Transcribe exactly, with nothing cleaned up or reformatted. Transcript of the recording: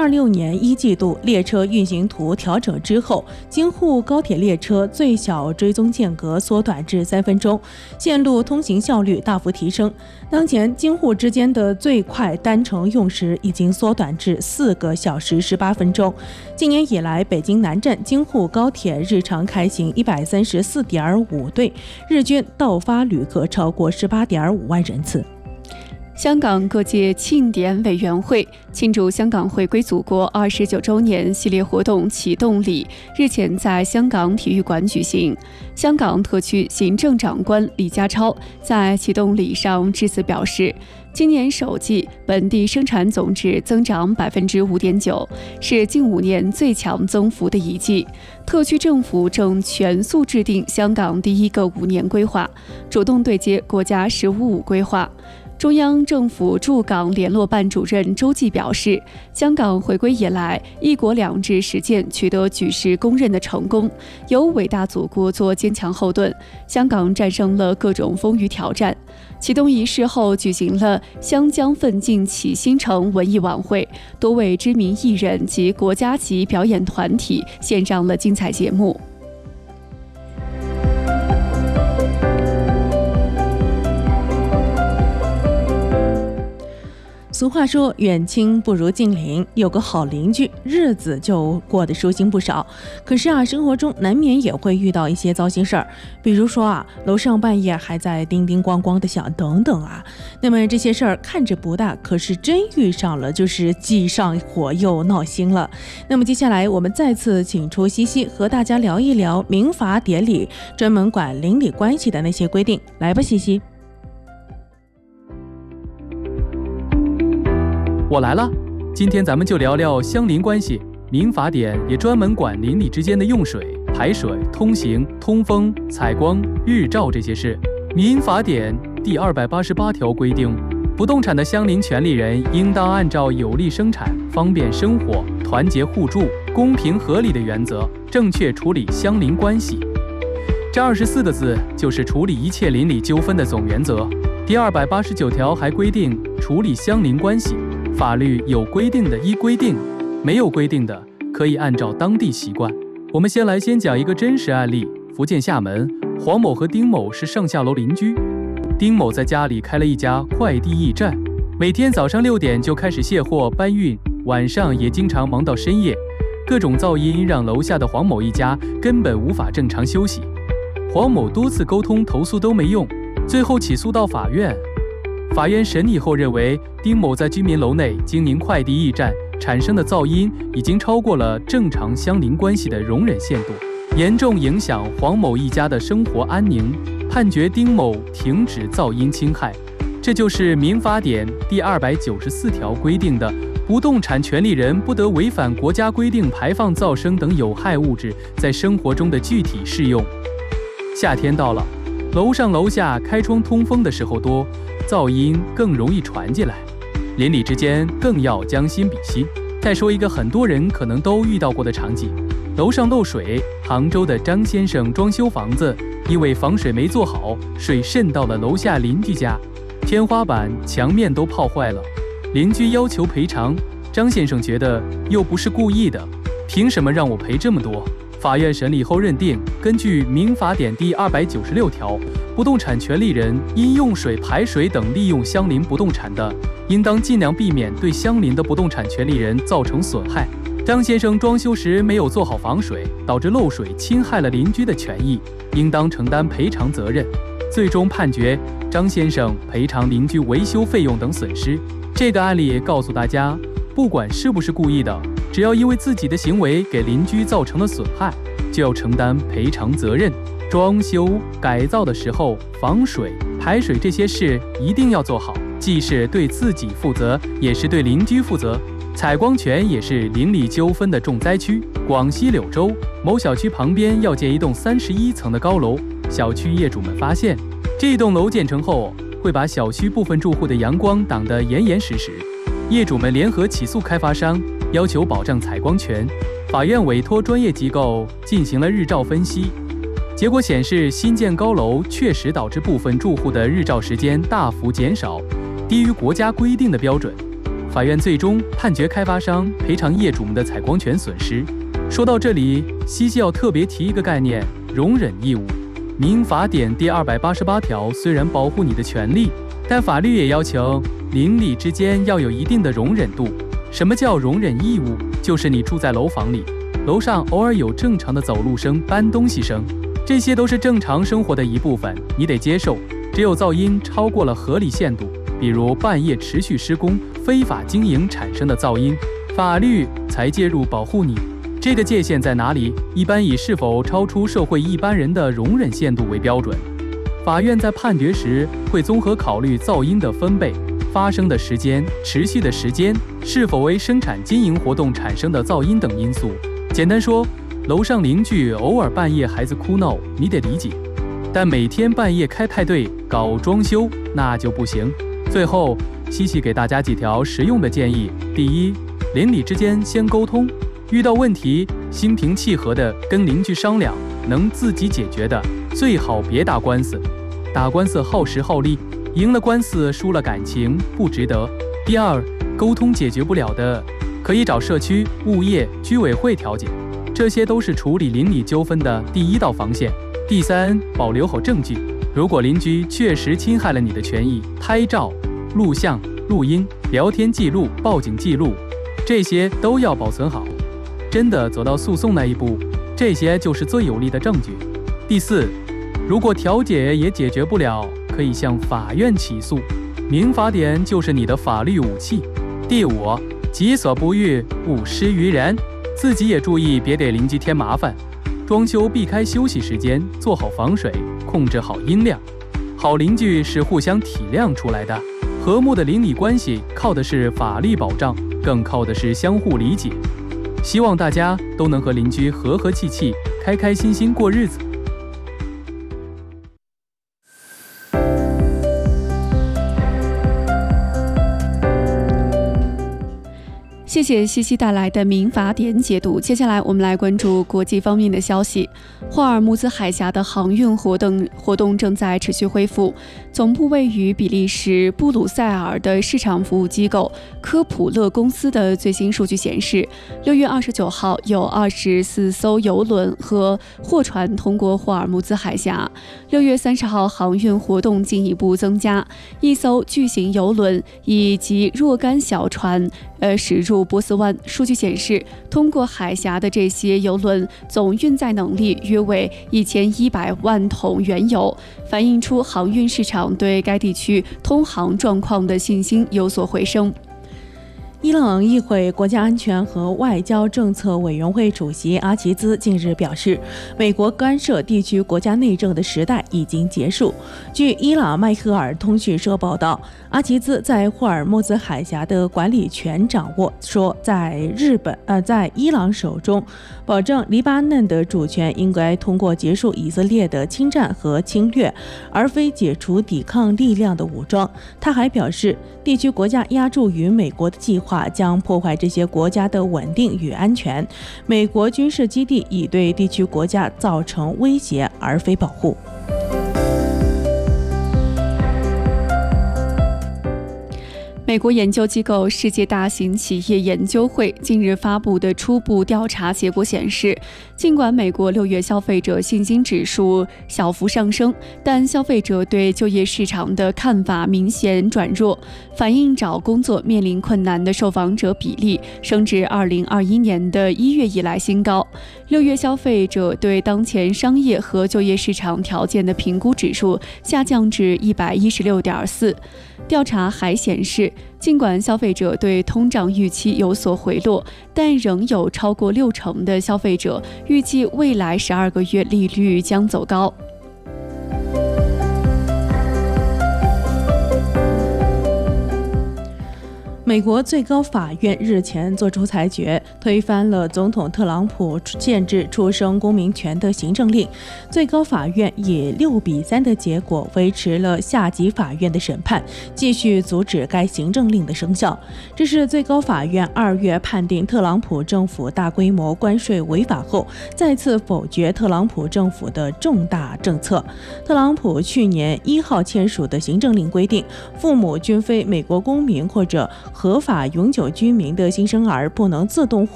二六年一季度列车运行图调整之后，京沪高铁列车最小追踪间隔缩短至三分钟，线路通行效率大幅提升。当前京沪之间的最快单程用时已经缩短至四个小时十八分钟。今年以来，北京南站京沪高铁日常开行一百三十四点五对，日均到发旅客超过十八点五万人次。 香港各界庆典委员会庆祝香港回归祖国二十九周年系列活动启动礼日前在香港体育馆举行。香港特区行政长官李家超在启动礼上致辞表示，今年首季本地生产总值增长 百分之五点九， 是近五年最强增幅的一季。特区政府正全速制定香港第一个五年规划，主动对接国家“十五五”规划。中央政府驻港联络办主任周济表示，香港回归以来，一国两制实践取得举世公认的成功，有伟大祖国做坚强后盾，香港战胜了各种风雨挑战。启动仪式后举行了湘江奋进启新城文艺晚会，多位知名艺人及国家级表演团体献上了精彩节目。 俗话说远亲不如近邻，有个好邻居，日子就过得舒心不少。可是啊，生活中难免也会遇到一些糟心事儿，比如说啊，楼上半夜还在叮叮咣咣的响等等啊。那么这些事儿看着不大，可是真遇上了，就是既上火又闹心了。那么接下来我们再次请出西西和大家聊一聊民法典里专门管邻里关系的那些规定。来吧，西西。 我来了，今天咱们就聊聊乡邻关系。民法典也专门管邻里之间的用水、排水、通行、通风、采光、日照这些事。民法典第二百八十八条规定，不动产的相邻权利人应当按照有利生产、方便生活、团结互助、公平合理的原则，正确处理乡邻关系。这二十四个字就是处理一切邻里纠纷的总原则。第二百八十九条还规定，处理乡邻关系，法律有规定的依规定，没有规定的可以按照当地习惯。我们先来先讲一个真实案例。福建厦门，黄某和丁某是上下楼邻居。丁某在家里开了一家快递驿站，每天早上六点就开始卸货搬运，晚上也经常忙到深夜，各种噪音让楼下的黄某一家根本无法正常休息。黄某多次沟通投诉都没用，最后起诉到法院。法院审理后认为，丁某在居民楼内经营快递驿站产生的噪音已经超过了正常乡邻关系的容忍限度，严重影响黄某一家的生活安宁，判决丁某停止噪音侵害。这就是民法典第二百九十四条规定的，不动产权利人不得违反国家规定排放噪声等有害物质在生活中的具体适用。夏天到了，楼上楼下开窗通风的时候多，噪音更容易传进来，邻里之间更要将心比心。再说一个很多人可能都遇到过的场景，楼上漏水，杭州的张先生装修房子，因为防水没做好，水渗到了楼下邻居家，天花板、墙面都泡坏了，邻居要求赔偿，张先生觉得又不是故意的，凭什么让我赔这么多？法院审理后认定，根据民法典第二百九十六条，不动产权利人因用水、排水等利用相邻不动产的，应当尽量避免对相邻的不动产权利人造成损害。张先生装修时没有做好防水，导致漏水，侵害了邻居的权益，应当承担赔偿责任。最终判决张先生赔偿邻居维修费用等损失。这个案例也告诉大家，不管是不是故意的，只要因为自己的行为给邻居造成了损害，就要承担赔偿责任。装修改造的时候，防水、排水这些事一定要做好，既是对自己负责，也是对邻居负责。采光权也是邻里纠纷的重灾区。广西柳州某小区旁边要建一栋三十一层的高楼，小区业主们发现，这栋楼建成后会把小区部分住户的阳光挡得严严实实，业主们联合起诉开发商，要求保障采光权。法院委托专业机构进行了日照分析，结果显示，新建高楼确实导致部分住户的日照时间大幅减少，低于国家规定的标准。 法院最终判决开发商赔偿业主们的采光权损失。说到这里，西西要特别提一个概念：容忍义务。民法典第二百八十八条虽然保护你的权利，但法律也要求邻里之间要有一定的容忍度。什么叫容忍义务？就是你住在楼房里，楼上偶尔有正常的走路声、搬东西声，这些都是正常生活的一部分，你得接受。只有噪音超过了合理限度，比如半夜持续施工、非法经营产生的噪音，法律才介入保护你。这个界限在哪里？一般以是否超出社会一般人的容忍限度为标准。法院在判决时会综合考虑噪音的分贝、发生的时间、持续的时间，是否为生产经营活动产生的噪音等因素。简单说，楼上邻居偶尔半夜孩子哭闹，你得理解，但每天半夜开派对、搞装修，那就不行。最后，西西给大家几条实用的建议：第一，邻里之间先沟通，遇到问题心平气和地跟邻居商量，能自己解决的最好别打官司，打官司耗时耗力，赢了官司输了感情，不值得。第二，沟通解决不了的，可以找社区、物业、居委会调解，这些都是处理邻里纠纷的第一道防线。第三，保留好证据，如果邻居确实侵害了你的权益，拍照、录像、录音、聊天记录、报警记录，这些都要保存好。真的走到诉讼那一步，这些就是最有力的证据。第四，如果调解也解决不了，可以向法院起诉，民法典就是你的法律武器。第五，己所不欲，勿施于人，自己也注意别给邻居添麻烦。装修避开休息时间，做好防水，控制好音量。好邻居是互相体谅出来的，和睦的邻里关系靠的是法律保障，更靠的是相互理解。希望大家都能和邻居和和气气、开开心心过日子。 谢谢西西带来的民法典解读。接下来我们来关注国际方面的消息。霍尔木兹海峡的航运活动活动正在持续恢复。总部位于比利时布鲁塞尔的市场服务机构科普勒公司的最新数据显示，六月二十九号有二十四艘邮轮和货船通过霍尔木兹海峡。六月三十号航运活动进一步增加，一艘巨型邮轮以及若干小船呃驶入波斯湾。数据显示，通过海峡的这些邮轮总运载能力约为一千一百万桶原油，反映出航运市场对该地区通航状况的信心有所回升。 伊朗议会国家安全和外交政策委员会主席阿齐兹近日表示，美国干涉地区国家内政的时代已经结束。据伊朗迈赫尔通讯社报道，阿齐兹在霍尔木兹海峡的管理权掌握，说在日本呃在伊朗手中，保证黎巴嫩的主权应该通过结束以色列的侵占和侵略，而非解除抵抗力量的武装。他还表示，地区国家押注于美国的计划将破坏这些国家的稳定与安全。美国军事基地已对地区国家造成威胁，而非保护。 美国研究机构世界大型企业研究会近日发布的初步调查结果显示，尽管美国六月消费者信心指数小幅上升，但消费者对就业市场的看法明显转弱，反映找工作面临困难的受访者比例升至二零二一年的一月以来新高。六月消费者对当前商业和就业市场条件的评估指数下降至一百一十六点四。调查还显示，尽管消费者对通胀预期有所回落，但仍有超过六成的消费者预计未来十二个月利率将走高。 美国最高法院日前作出裁决，推翻了总统特朗普限制出生公民权的行政令。最高法院以六比三的结果维持了下级法院的审判，继续阻止该行政令的生效。这是最高法院二月判定特朗普政府大规模关税违法后，再次否决特朗普政府的重大政策。特朗普去年一号签署的行政令规定，父母均非美国公民或者合法永久居民的新生儿不能自动